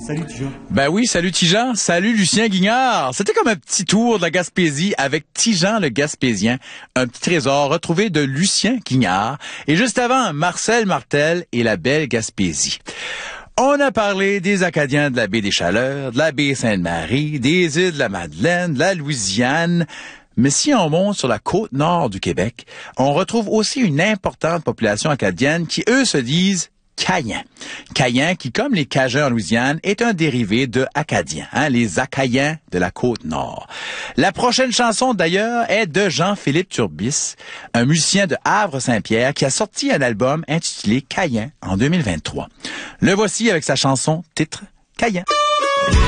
Salut Tijan. Ben oui, salut Tijan, salut Lucien Guignard. C'était comme un petit tour de la Gaspésie avec Tijan le Gaspésien, un petit trésor retrouvé de Lucien Guignard. Et juste avant, Marcel Martel et la belle Gaspésie. On a parlé des Acadiens de la baie des Chaleurs, de la baie Sainte-Marie, des îles de la Madeleine, de la Louisiane. Mais si on monte sur la côte nord du Québec, on retrouve aussi une importante population acadienne qui, eux, se disent Caïens. Caïens qui, comme les Cajuns en Louisiane, est un dérivé de Acadiens, les Acadiens de la Côte-Nord. La prochaine chanson, d'ailleurs, est de Jean-Philippe Turbis, un musicien de Havre-Saint-Pierre qui a sorti un album intitulé Caïens en 2023. Le voici avec sa chanson titre Caïens.